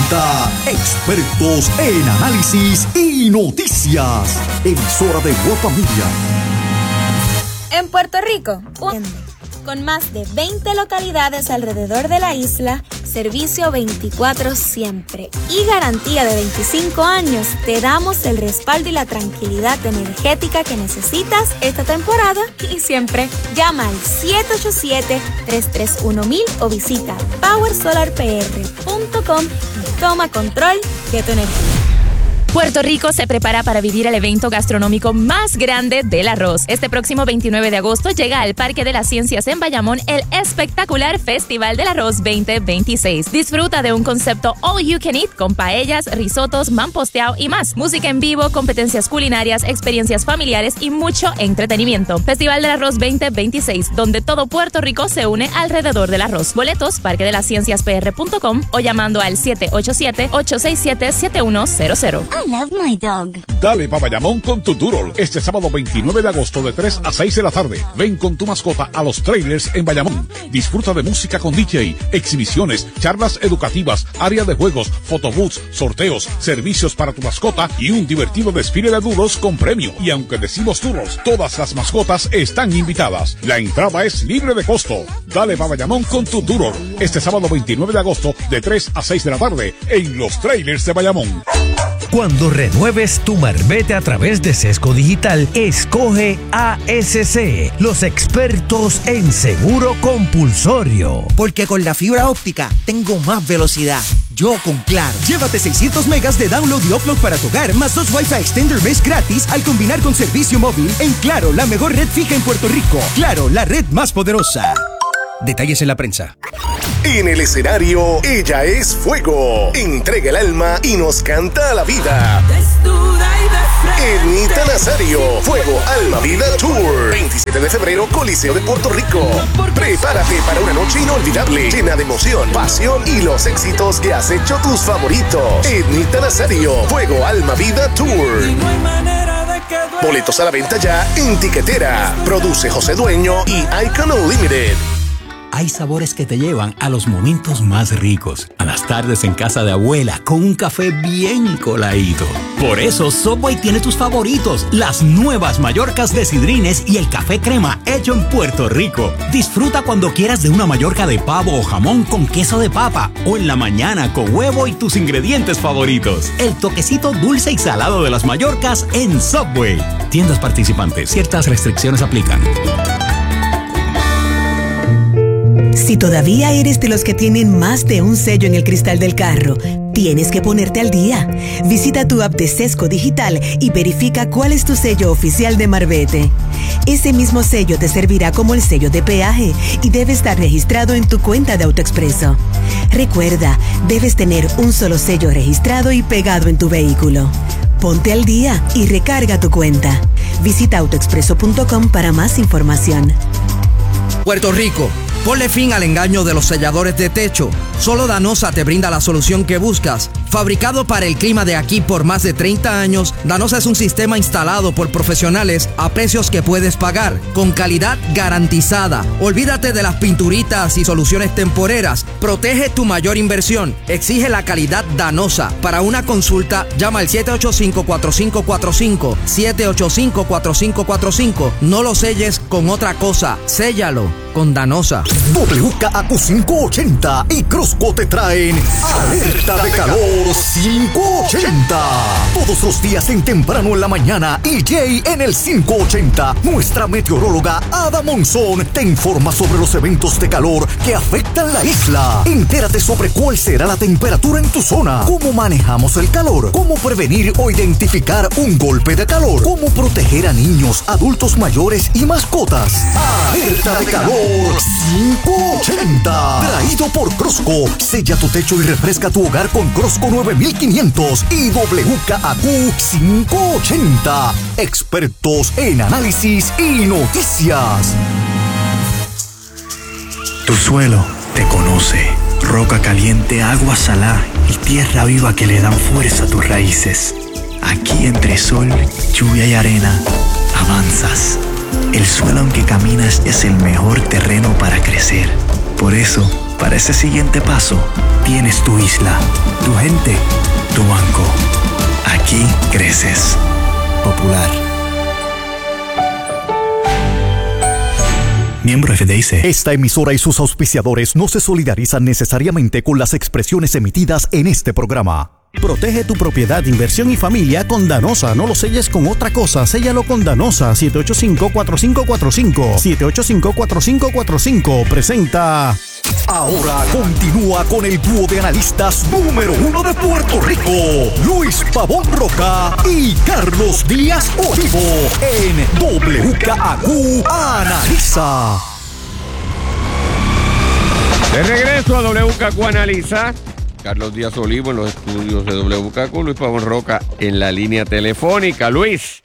presenta Expertos en Análisis y Noticias. Emisora de Guapamiria. En Puerto Rico, con más de 20 localidades alrededor de la isla, servicio 24 siempre y garantía de 25 años, te damos el respaldo y la tranquilidad energética que necesitas esta temporada y siempre. Llama al 787-331-1000 o visita powersolarpr.com y toma control de tu energía. Puerto Rico se prepara para vivir el evento gastronómico más grande del arroz. Este próximo 29 de agosto llega al Parque de las Ciencias en Bayamón el espectacular Festival del Arroz 2026. Disfruta de un concepto all you can eat con paellas, risotos, mamposteado y más. Música en vivo, competencias culinarias, experiencias familiares y mucho entretenimiento. Festival del Arroz 2026, donde todo Puerto Rico se une alrededor del arroz. Boletos, parquedelascienciaspr.com o llamando al 787-867-7100. I love my dog. Dale pa' Bayamón con tu Doodle. Este sábado 29 de agosto de 3 a 6 de la tarde. Ven con tu mascota a los trailers en Bayamón. Disfruta de música con DJ, exhibiciones, charlas educativas, área de juegos, photobooths, sorteos, servicios para tu mascota y un divertido desfile de Doodles con premio. Y aunque decimos Doodles, todas las mascotas están invitadas. La entrada es libre de costo. Dale pa' Bayamón con tu Doodle. Este sábado 29 de agosto de 3 a 6 de la tarde en los trailers de Bayamón. Cuando renueves tu marbete a través de Sesco Digital, escoge ASC, los expertos en seguro compulsorio. Porque con la fibra óptica tengo más velocidad. Yo con Claro. Llévate 600 megas de download y upload para tu hogar, más 2 Wi-Fi Extender Mesh gratis al combinar con servicio móvil en Claro, la mejor red fija en Puerto Rico. Claro, la red más poderosa. Detalles en la prensa. En el escenario, ella es fuego. Entrega el alma y nos canta la vida. Ednita Nazario, Fuego Alma Vida Tour. 27 de febrero, Coliseo de Puerto Rico. Prepárate para una noche inolvidable, llena de emoción, pasión y los éxitos que has hecho tus favoritos. Ednita Nazario, Fuego Alma Vida Tour. Boletos a la venta ya en Tiquetera. Produce José Dueño y Icon Unlimited. Hay sabores que te llevan a los momentos más ricos, a las tardes en casa de abuela con un café bien coladito. Por eso Subway tiene tus favoritos, las nuevas Mallorcas de Sidrines y el café crema hecho en Puerto Rico. Disfruta cuando quieras de una Mallorca de pavo o jamón con queso de papa o en la mañana con huevo y tus ingredientes favoritos. El toquecito dulce y salado de las Mallorcas en Subway. Tiendas participantes, ciertas restricciones aplican. Si todavía eres de los que tienen más de un sello en el cristal del carro, tienes que ponerte al día. Visita tu app de Sesco Digital y verifica cuál es tu sello oficial de marbete. Ese mismo sello te servirá como el sello de peaje y debe estar registrado en tu cuenta de AutoExpreso. Recuerda, debes tener un solo sello registrado y pegado en tu vehículo. Ponte al día y recarga tu cuenta. Visita autoexpreso.com para más información. Puerto Rico, ponle fin al engaño de los selladores de techo. Solo Danosa te brinda la solución que buscas. Fabricado para el clima de aquí por más de 30 años, Danosa es un sistema instalado por profesionales a precios que puedes pagar, con calidad garantizada. Olvídate de las pinturitas y soluciones temporeras. Protege tu mayor inversión. Exige la calidad Danosa. Para una consulta, llama al 785-4545. 785-4545. No lo selles con otra cosa. Séllalo con Danosa. WKAQ 580 y Crosco te traen Alerta de Calor 580. Todos los días en temprano en la mañana, EJ en el 580. Nuestra meteoróloga Ada Monzón te informa sobre los eventos de calor que afectan la isla. Entérate sobre cuál será la temperatura en tu zona, cómo manejamos el calor, cómo prevenir o identificar un golpe de calor, cómo proteger a niños, adultos mayores y mascotas. Alerta de Calor 580. Traído por Crosco. Sella tu techo y refresca tu hogar con Crosco 9500 y WKAQ 580. Expertos en análisis y noticias. Tu suelo te conoce. Roca caliente, agua salada y tierra viva que le dan fuerza a tus raíces. Aquí entre sol, lluvia y arena, avanzas. El suelo en que caminas es el mejor terreno para crecer. Por eso, Para ese siguiente paso, tienes tu isla, tu gente, tu banco. Aquí creces. Popular. Miembro FDIC. Esta emisora y sus auspiciadores no se solidarizan necesariamente con las expresiones emitidas en este programa. Protege tu propiedad, inversión y familia con Danosa. No lo selles con otra cosa, séllalo con Danosa. 785-4545. 785-4545. Presenta. Ahora continúa con el dúo de analistas número 1 de Puerto Rico, Luis Pavón Roca y Carlos Díaz Olivo, en WKAQ Analiza. De regreso a WKAQ Analiza, Carlos Díaz Olivo en los estudios de WKAQ, Luis Pavón Roca en la línea telefónica. Luis,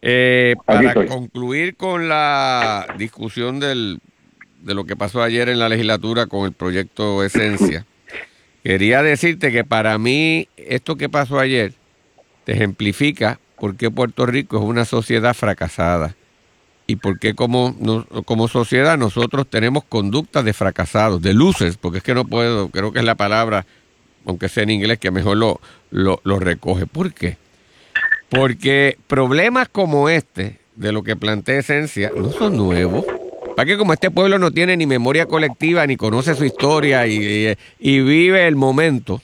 para concluir con la discusión de lo que pasó ayer en la legislatura con el proyecto Esencia, quería decirte que para mí esto que pasó ayer te ejemplifica por qué Puerto Rico es una sociedad fracasada y por qué como sociedad nosotros tenemos conductas de fracasados, de losers, porque es que no puedo, creo que es la palabra, aunque sea en inglés, que mejor lo recoge. ¿Por qué? Porque problemas como este, de lo que plantea Esencia, no son nuevos. Para que como este pueblo no tiene ni memoria colectiva, ni conoce su historia y vive el momento,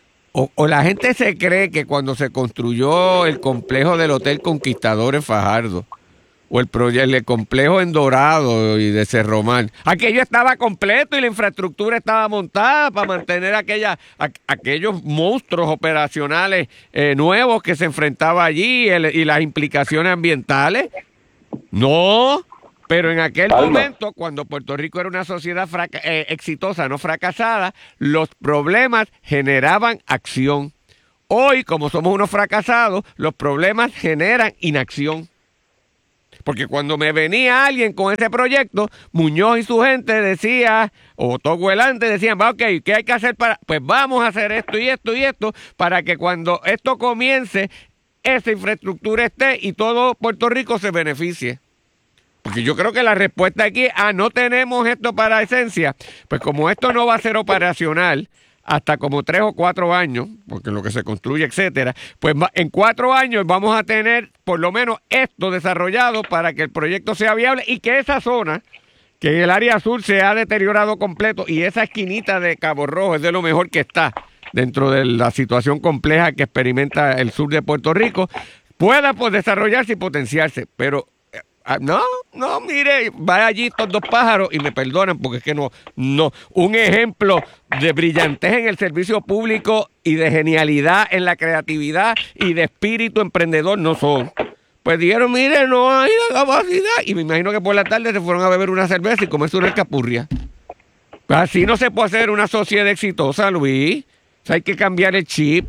o la gente se cree que cuando se construyó el complejo del Hotel Conquistador en Fajardo, o el complejo en Dorado y de Cerromar, aquello estaba completo y la infraestructura estaba montada para mantener aquellos monstruos operacionales nuevos que se enfrentaba allí y las implicaciones ambientales. No. Pero en aquel momento, cuando Puerto Rico era una sociedad exitosa, no fracasada, los problemas generaban acción. Hoy, como somos unos fracasados, los problemas generan inacción. Porque cuando me venía alguien con ese proyecto, Muñoz y su gente decía, o Toguelante decían, ok, ¿qué hay que hacer para...? Pues vamos a hacer esto y esto y esto, para que cuando esto comience, esa infraestructura esté y todo Puerto Rico se beneficie. Porque yo creo que la respuesta aquí es, no tenemos esto para Esencia. Pues como esto no va a ser operacional hasta como 3 o 4 años, porque lo que se construye, etcétera, pues en 4 años vamos a tener por lo menos esto desarrollado para que el proyecto sea viable y que esa zona, que en el área sur se ha deteriorado completo y esa esquinita de Cabo Rojo es de lo mejor que está dentro de la situación compleja que experimenta el sur de Puerto Rico, pueda pues desarrollarse y potenciarse, pero... No, mire, va allí estos dos pájaros y me perdonan porque es que no, un ejemplo de brillantez en el servicio público y de genialidad en la creatividad y de espíritu emprendedor no son. Pues dijeron, mire, no hay la capacidad y me imagino que por la tarde se fueron a beber una cerveza y comerse una escapurria. Así no se puede hacer una sociedad exitosa, Luis. O sea, hay que cambiar el chip.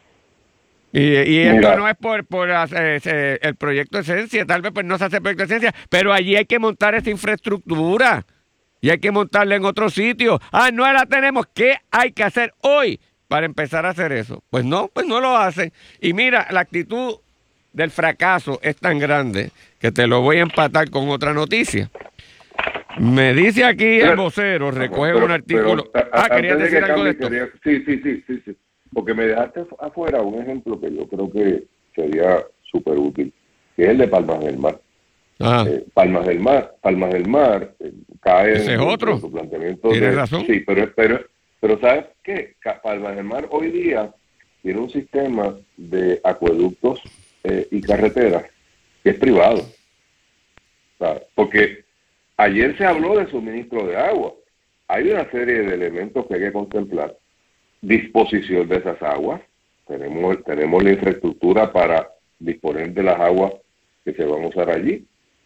Y esto no es por hacer el proyecto Esencia, tal vez pues no se hace el proyecto Esencia, pero allí hay que montar esa infraestructura y hay que montarla en otro sitio. No la tenemos. ¿Qué hay que hacer hoy para empezar a hacer eso? Pues no lo hacen. Y mira, la actitud del fracaso es tan grande que te lo voy a empatar con otra noticia. Me dice aquí el vocero, recoge un artículo. ¿Querías decir algo de esto? Sí. Porque me dejaste afuera un ejemplo que yo creo que sería súper útil, que es el de Palmas del Mar. Palmas del Mar cae ¿ese es otro? Su planteamiento. ¿Tienes razón? Sí, pero ¿sabes qué? Palmas del Mar hoy día tiene un sistema de acueductos y carreteras que es privado. ¿Sabes? Porque ayer se habló de suministro de agua. Hay una serie de elementos que hay que contemplar. Disposición de esas aguas, tenemos la infraestructura para disponer de las aguas que se van a usar allí,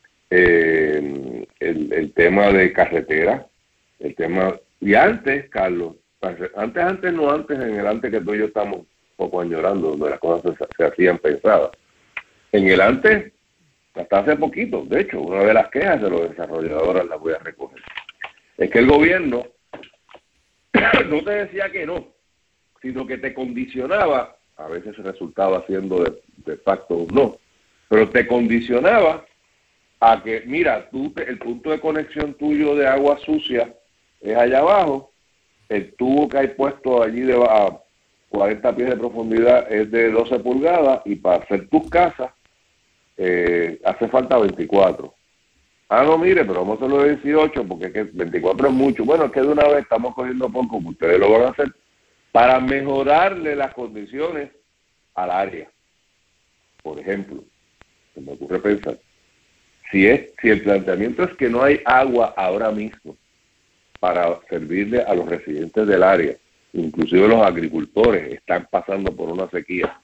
el tema de carretera, el tema, y antes, Carlos, antes en el antes que tú y yo estamos un poco añorando, donde las cosas se hacían pensadas, en el antes, hasta hace poquito, de hecho, una de las quejas de los desarrolladores las voy a recoger, es que el gobierno no te decía que no, sino que te condicionaba, a veces resultaba siendo de facto no, pero te condicionaba a que, mira, el punto de conexión tuyo de agua sucia es allá abajo, el tubo que hay puesto allí de a 40 pies de profundidad es de 12 pulgadas y para hacer tus casas hace falta 24. No, mire, pero vamos a hacerlo de 18 porque es que 24 es mucho. Bueno, es que de una vez estamos cogiendo poco, que ustedes lo van a hacer para mejorarle las condiciones al área. Por ejemplo, se me ocurre pensar, si el planteamiento es que no hay agua ahora mismo para servirle a los residentes del área, inclusive los agricultores están pasando por una sequía.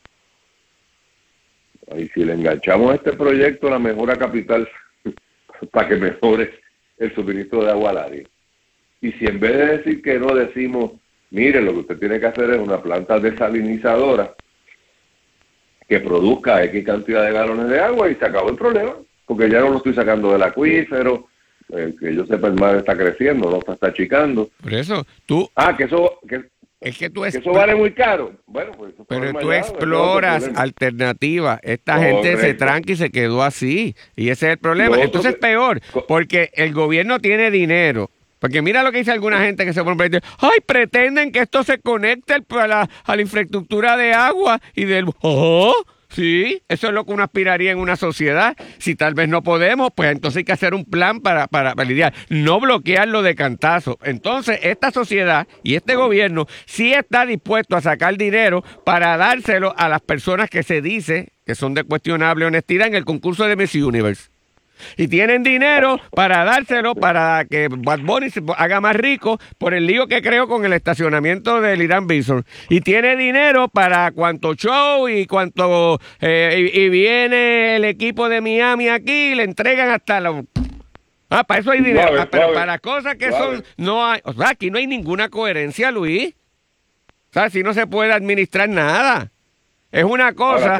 Y si le enganchamos a este proyecto la mejora capital para que mejore el suministro de agua al área, y si en vez de decir que no decimos, mire, lo que usted tiene que hacer es una planta desalinizadora que produzca X cantidad de galones de agua y se acabó el problema, porque ya no lo estoy sacando del acuífero, que yo sepa el mar está creciendo, no está achicando. Por eso, tú... que eso... eso vale muy caro. Bueno, pues eso pero tú exploras alternativas. Esta gente se tranca y se quedó así. Y ese es el problema. Entonces es peor, porque el gobierno tiene dinero. Porque mira lo que dice alguna gente que se pone a decir, ¡ay, pretenden que esto se conecte a la infraestructura de agua y del... ¡Oh! Sí, eso es lo que uno aspiraría en una sociedad. Si tal vez no podemos, pues entonces hay que hacer un plan para lidiar, no bloquearlo de cantazo. Entonces, esta sociedad y este gobierno sí está dispuesto a sacar dinero para dárselo a las personas que se dice que son de cuestionable honestidad en el concurso de Miss Universe. Y tienen dinero para dárselo para que Bad Bunny se haga más rico por el lío que creó con el estacionamiento del Irán Bison. Y tiene dinero para cuanto show y cuanto... y viene el equipo de Miami aquí y le entregan hasta la... para eso hay dinero. Pero para cosas que son... no hay... O sea, aquí no hay ninguna coherencia, Luis. O sea, si no se puede administrar nada. Es una cosa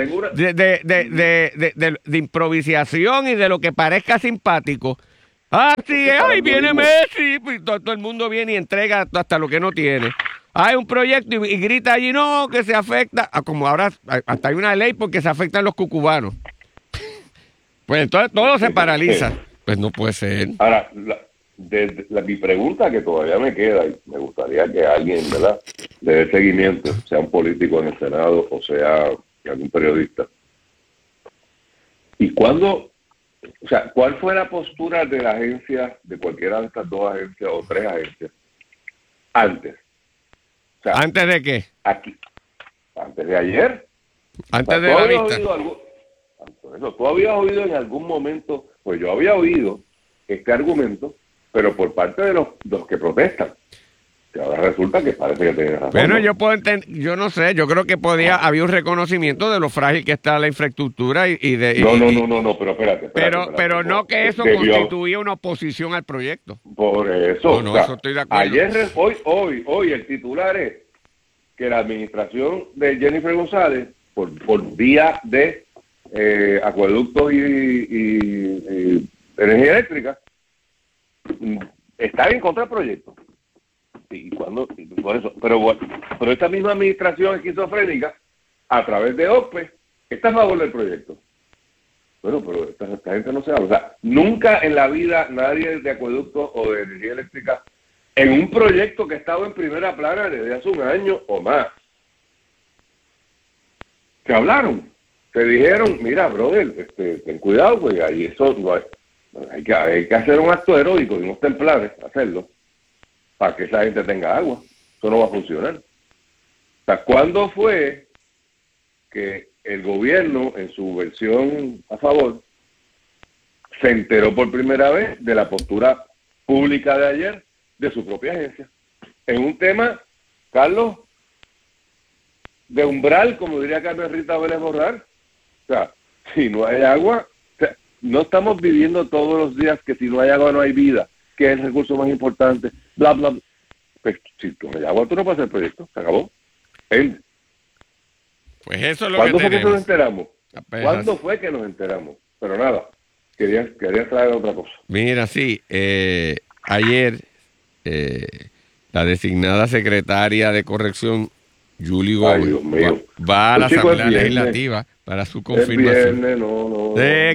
de improvisación y de lo que parezca simpático. Sí, ¡ay, viene Messi! Y todo el mundo viene y entrega hasta lo que no tiene. Hay un proyecto y grita allí, no, que se afecta. Como ahora hasta hay una ley porque se afectan los cucubanos. Pues entonces todo se paraliza. Pues no puede ser. Ahora, mi pregunta que todavía me queda, y me gustaría que alguien, ¿verdad?, le dé seguimiento, sea un político en el Senado o sea algún periodista. ¿Y cuándo, cuál fue la postura de la agencia, de cualquiera de estas dos agencias o tres agencias, antes? ¿Antes de qué? Antes de ayer. Antes de la vista. ¿Tú habías oído en algún momento? Pues yo había oído este argumento, pero por parte de los que protestan. Que ahora resulta que parece que tienen razón. Bueno, yo puedo entender, yo no sé, yo creo que había un reconocimiento de lo frágil que está la infraestructura y de... No, pero espérate. Pero no que eso constituía una oposición al proyecto. Por eso. Eso estoy de acuerdo. Hoy el titular es que la administración de Jennifer González, por vía de acueductos y energía eléctrica, está en contra del proyecto. Por eso, pero esta misma administración esquizofrénica, a través de OPE, está a favor del proyecto. Bueno, pero esta gente no se habla. O sea, nunca en la vida nadie de acueducto o de energía eléctrica, en un proyecto que estaba en primera plana desde hace un año o más, se hablaron, se dijeron, mira, brother, ten cuidado, pues ahí eso no hay que hacer un acto heroico y unos templares, hacerlo, para que esa gente tenga agua. Eso no va a funcionar. O sea, ¿cuándo fue que el gobierno, en su versión a favor, se enteró por primera vez de la postura pública de ayer de su propia agencia? En un tema, Carlos, de umbral, como diría Carmen Rita Vélez Borrar. O sea, si no hay agua, o sea, no estamos viviendo todos los días que si no hay agua no hay vida, que es el recurso más importante, bla, bla, bla. Pues si tú no hay agua, tú no puedes hacer el proyecto, se acabó. Pues eso es lo ¿Cuándo que fue tenemos? que nos enteramos? Apenas. ¿Cuándo fue que nos enteramos? Pero nada, quería traer otra cosa. Mira, sí, ayer la designada secretaria de Corrección, Julie Gómez, va a la Asamblea Legislativa para su confirmación.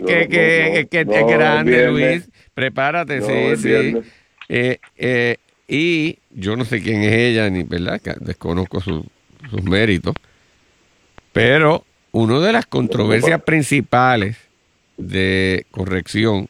Que es grande, Luis. Prepárate, sí. y yo no sé quién es ella, ni verdad, desconozco sus méritos, pero una de las controversias principales de corrección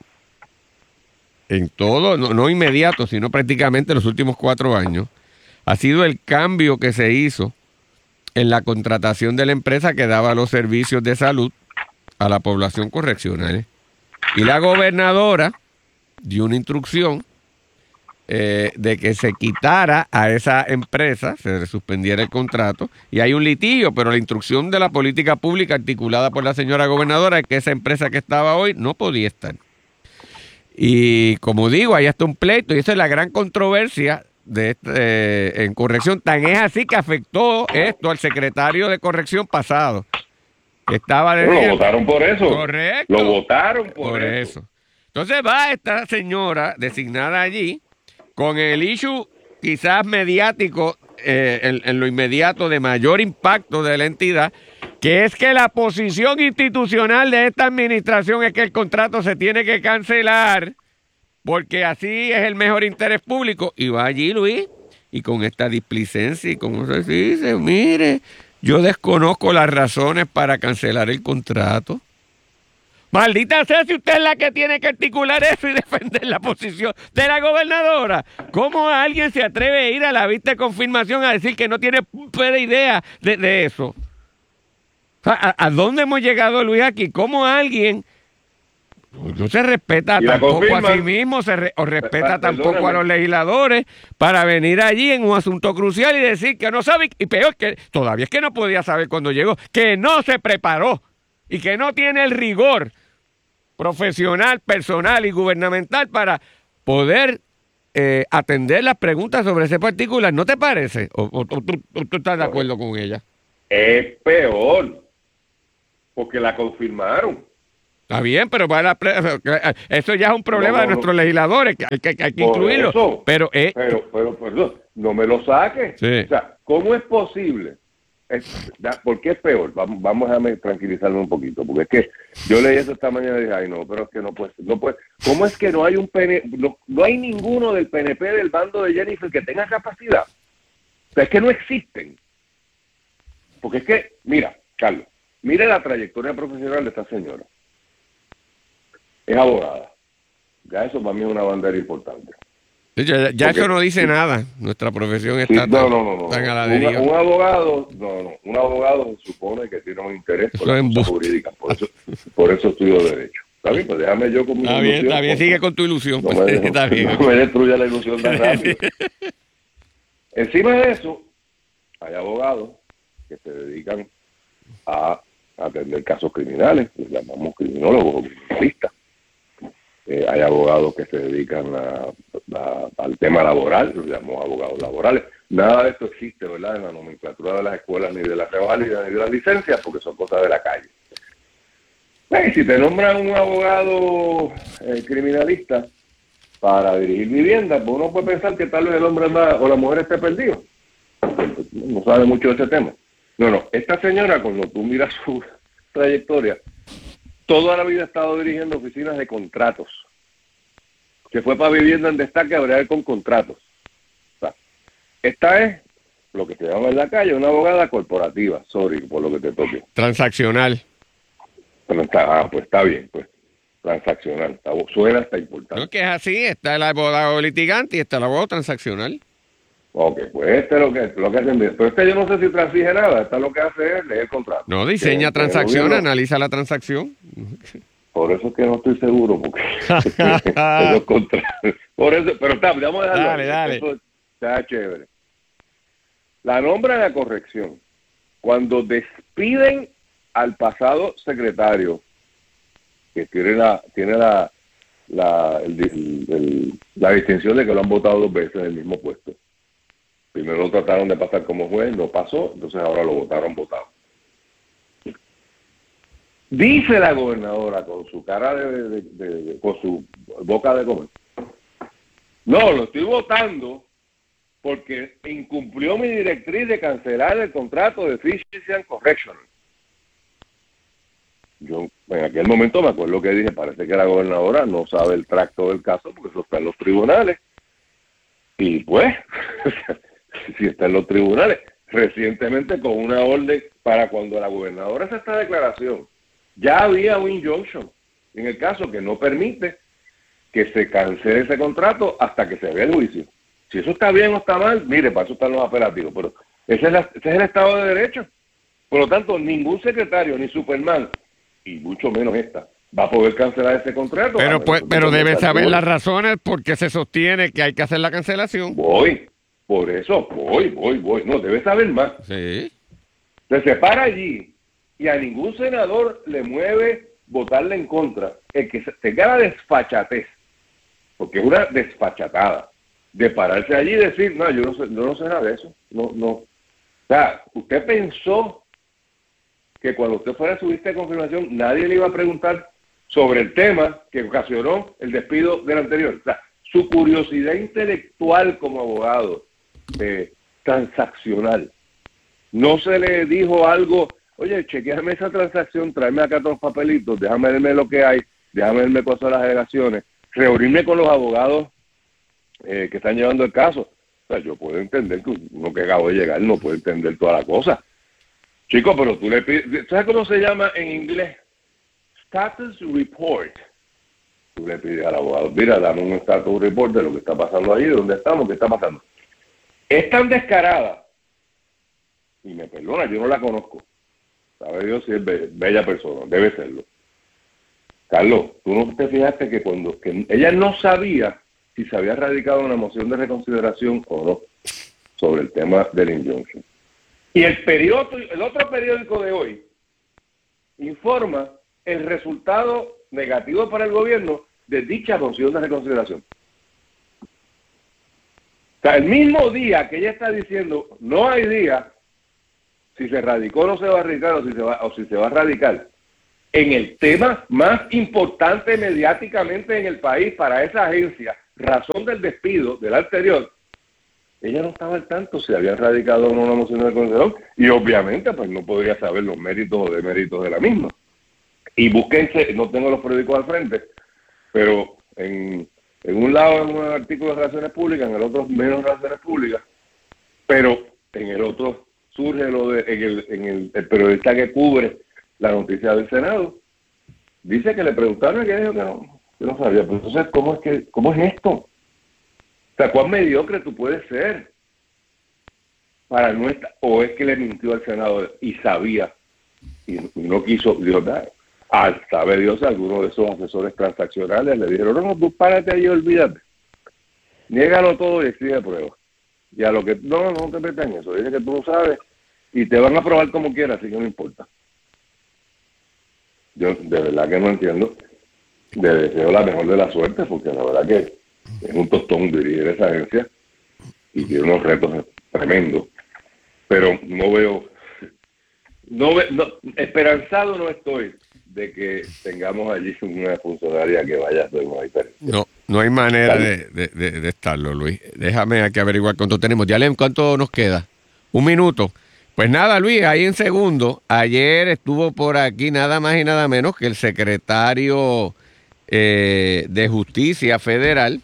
en todo, no inmediato, sino prácticamente en los últimos 4 años, ha sido el cambio que se hizo en la contratación de la empresa que daba los servicios de salud a la población correccional. Y la gobernadora dio una instrucción de que se quitara a esa empresa, se le suspendiera el contrato, y hay un litigio, pero la instrucción de la política pública articulada por la señora gobernadora es que esa empresa que estaba hoy no podía estar. Y como digo, ahí está un pleito, y esa es la gran controversia en corrección. Tan es así que afectó esto al secretario de corrección pasado, que estaba de... Lo votaron por eso. Correcto. Lo votaron por eso. Entonces va esta señora designada allí con el issue quizás mediático en lo inmediato de mayor impacto de la entidad, que es que la posición institucional de esta administración es que el contrato se tiene que cancelar porque así es el mejor interés público. Y va allí Luis, y con esta displicencia y como se dice, mire, yo desconozco las razones para cancelar el contrato. Maldita sea si usted es la que tiene que articular eso y defender la posición de la gobernadora. ¿Cómo alguien se atreve a ir a la vista de confirmación a decir que no tiene puta idea de eso? ¿A dónde hemos llegado, Luis, aquí? ¿Cómo alguien no se respeta tampoco a sí mismo o respeta tampoco a los legisladores para venir allí en un asunto crucial y decir que no sabe? Y peor, que todavía es que no podía saber cuando llegó, que no se preparó y que no tiene el rigor profesional, personal y gubernamental para poder atender las preguntas sobre ese particular. ¿No te parece? ¿O tú estás de acuerdo con ella? Es peor, porque la confirmaron. Está bien, pero eso ya es un problema de nuestros legisladores, que hay que incluirlo. Eso, pero perdón, no me lo saques. Sí. O sea, ¿cómo es posible? ¿Por qué es peor? Vamos a tranquilizarme un poquito, porque es que yo leí eso esta mañana y dije, ay no, pero es que no puede. ¿Cómo es que no hay no hay ninguno del PNP del bando de Jennifer que tenga capacidad? O sea, es que no existen. Porque es que, mira, Carlos, mire la trayectoria profesional de esta señora. Es abogada. Ya eso para mí es una bandera importante. Ya eso no dice nada. Nuestra profesión está tan a la deriva. Un abogado se supone que tiene un interés por la cosas jurídicas. Por eso estudio Derecho. Está bien, pues déjame yo con mi ilusión. Está bien, sigue con tu ilusión. No me destruya la ilusión tan rápido. Encima de eso, hay abogados que se dedican a atender casos criminales, los llamamos criminólogos o criminalistas. Hay abogados que se dedican al tema laboral, los llamamos abogados laborales. Nada de esto existe, ¿verdad?, en la nomenclatura de las escuelas, ni de las reválidas, ni de las licencias, porque son cosas de la calle. Si te nombran un abogado criminalista para dirigir vivienda, pues uno puede pensar que tal vez el hombre o la mujer esté perdido. No sabe mucho de ese tema. No, esta señora, cuando tú miras su trayectoria, toda la vida ha estado dirigiendo oficinas de contratos. Se fue para vivienda en destaque a bregar con contratos. O sea, esta es lo que se llama en la calle una abogada corporativa. Sorry por lo que te toque. Transaccional. Pues está bien, pues. Transaccional. Suena hasta importante. No, que es así. Está el abogado litigante y está el abogado transaccional. Ok, pues este es lo que hacen. Pero este yo no sé si transige nada. Esta lo que hace es leer el contrato. No, diseña transacción, analiza la transacción. Por eso es que no estoy seguro, porque esos contratos. Por eso, pero vamos a dejarlo. Dale. Eso está chévere. La nombra de la corrección. Cuando despiden al pasado secretario, que tiene la distinción de que lo han votado 2 veces en el mismo puesto. Primero lo trataron de pasar como juez, no pasó, entonces ahora lo votaron votado. Dice la gobernadora con su cara con su boca de comer, no, lo estoy votando porque incumplió mi directriz de cancelar el contrato de Efficiency and Correction. Yo en aquel momento me acuerdo que dije, parece que la gobernadora no sabe el tracto del caso porque eso está en los tribunales. Y pues, si está en los tribunales, recientemente con una orden para cuando la gobernadora hace esta declaración, ya había un injunction en el caso que no permite que se cancele ese contrato hasta que se vea el juicio. Si eso está bien o está mal, mire, para eso están los apelativos, pero ese es el Estado de Derecho. Por lo tanto, ningún secretario, ni Superman, y mucho menos esta, va a poder cancelar ese contrato. Pero debe saber las razones por qué se sostiene que hay que hacer la cancelación. Voy. No, debe saber más. Sí. Se para allí y a ningún senador le mueve votarle en contra. El que tenga la desfachatez, porque es una desfachatada, de pararse allí y decir, no, yo no sé nada de eso. No. O sea, usted pensó que cuando usted fuera a su lista de confirmación, nadie le iba a preguntar sobre el tema que ocasionó el despido del anterior. O sea, su curiosidad intelectual como abogado, transaccional, no se le dijo algo, oye, chequeame esa transacción, tráeme acá todos los papelitos, déjame verme lo que hay, déjame verme cuáles son las alegaciones, reunirme con los abogados que están llevando el caso. O sea, yo puedo entender que uno que acabo de llegar no puede entender toda la cosa. Chico, pero tú le pides, ¿sabes cómo se llama en inglés? Status report. Tú le pides al abogado, mira, dame un status report de lo que está pasando allí, de dónde estamos, qué está pasando. Es tan descarada, y me perdona, yo no la conozco. Sabe Dios si es bella persona, debe serlo. Carlos, tú no te fijaste que que ella no sabía si se había radicado una moción de reconsideración o no sobre el tema del injunction. Y el otro periódico de hoy informa el resultado negativo para el gobierno de dicha moción de reconsideración. O sea, el mismo día que ella está diciendo, no hay día, si se radicó o no se va a radicar, o si se va a radicar, en el tema más importante mediáticamente en el país para esa agencia, razón del despido del anterior, ella no estaba al tanto si había radicado o no una moción de reconsideración, y obviamente pues no podría saber los méritos o deméritos de la misma. Y búsquense, no tengo los periódicos al frente, pero en un lado es un artículo de relaciones públicas, en el otro menos relaciones públicas, pero en el otro surge lo de el periodista que cubre la noticia del Senado, dice que le preguntaron y que dijo que no sabía. Pues entonces, ¿cómo es esto? O sea, ¿cuán mediocre tú puedes ser? Para no estar, o es que le mintió al Senado y sabía y no quiso, Dios da. Sabe Dios, alguno de esos asesores transaccionales le dijeron, no, tú párate ahí y olvídate. Niégalo todo y exige pruebas. Y a lo que, no te metas en eso. Dice que tú no sabes y te van a probar como quieras, así que no importa. Yo de verdad que no entiendo. Le deseo la mejor de la suerte, porque la verdad que es un tostón dirigir esa agencia y tiene unos retos tremendos. Pero esperanzado no estoy de que tengamos allí una funcionaria que vaya a hacer una diferencia. No hay manera de estarlo, Luis. Déjame aquí averiguar cuánto tenemos. Ya leen cuánto nos queda. 1 minuto. Pues nada, Luis, ahí en segundo. Ayer estuvo por aquí nada más y nada menos que el secretario de Justicia Federal,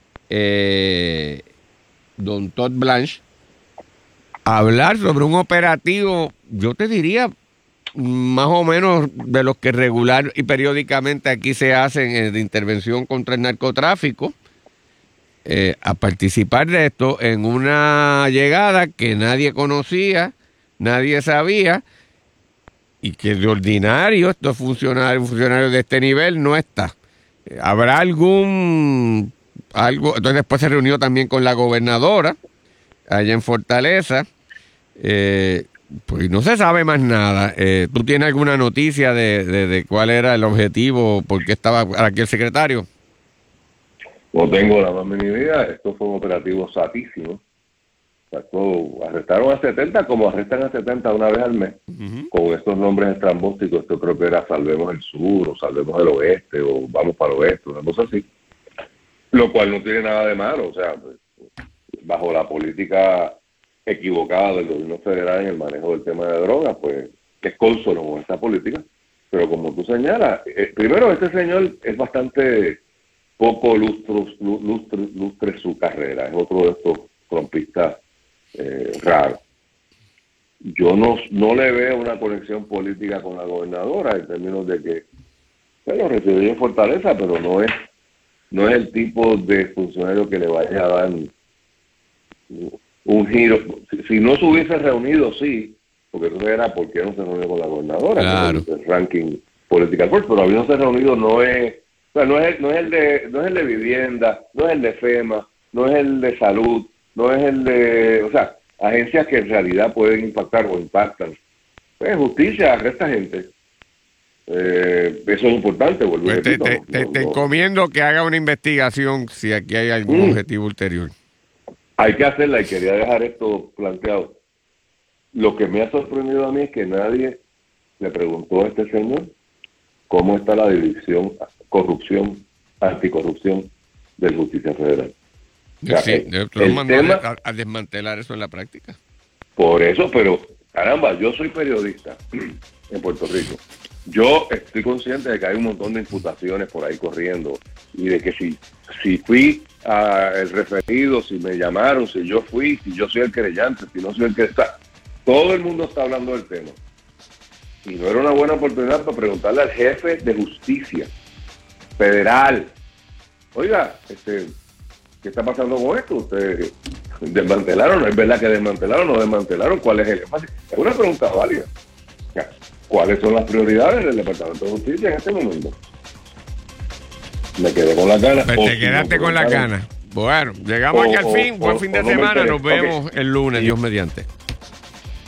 don Todd Blanche, a hablar sobre un operativo, yo te diría, más o menos de los que regular y periódicamente aquí se hacen de intervención contra el narcotráfico, a participar de esto en una llegada que nadie conocía, nadie sabía, y que de ordinario estos funcionarios de este nivel no está. ¿Habrá algo? Entonces después se reunió también con la gobernadora allá en Fortaleza. Pues no se sabe más nada. ¿Tú tienes alguna noticia de cuál era el objetivo? ¿Por qué estaba aquí el secretario? No tengo la más mínima idea. Esto fue un operativo satísimo. Arrestaron a 70 como arrestan a 70 una vez al mes, con estos nombres estrambóticos. Esto creo que era Salvemos el Sur, o Salvemos el Oeste, o Vamos para el Oeste, una cosa así. Lo cual no tiene nada de malo. O sea, bajo la política equivocada del gobierno federal en el manejo del tema de drogas, pues es consono con esta política. Pero como tú señalas, primero este señor es bastante poco lustre su carrera. Es otro de estos trompistas raros. Yo no le veo una conexión política con la gobernadora en términos de que, bueno, residió en Fortaleza, pero no es el tipo de funcionario que le vaya a dar un giro. Si no se hubiese reunido, sí, porque eso era porque no se reunió con la gobernadora, claro. El ranking political force, pero habiéndose reunido no es el de vivienda, no es el de FEMA, no es el de salud, no es el de, o sea, agencias que en realidad pueden impactar o impactan. Pues justicia, arresta gente. Eso es importante. Pues te encomiendo que haga una investigación si aquí hay algún objetivo ulterior. Hay que hacerla y quería dejar esto planteado. Lo que me ha sorprendido a mí es que nadie le preguntó a este señor cómo está la división anticorrupción del Justicia Federal. O sea, sí, el tema, a desmantelar eso en la práctica. Por eso, pero caramba, yo soy periodista en Puerto Rico. Yo estoy consciente de que hay un montón de imputaciones por ahí corriendo y de que si fui el referido, si me llamaron, si yo fui, si yo soy el querellante, si no soy el que está. Todo el mundo está hablando del tema. Y no era una buena oportunidad para preguntarle al jefe de justicia federal, oiga, ¿qué está pasando con esto? ¿Ustedes desmantelaron? ¿Es verdad que desmantelaron o no desmantelaron? ¿Cuál es el énfasis? Es una pregunta válida. ¿Cuáles son las prioridades del Departamento de Justicia en este momento? Me quedé con las ganas. Pues te quedaste con las ganas. Bueno, llegamos aquí al fin. Buen fin de semana. Nos vemos el lunes, Dios mediante.